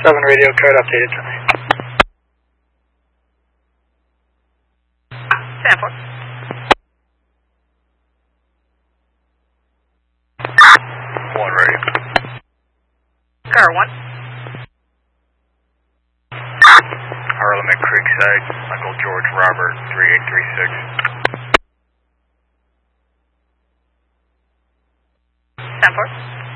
7 radio code updated to me. Sample. One radio. Car 1. Harlem at Creekside, Uncle George Robert, 3836. Sample.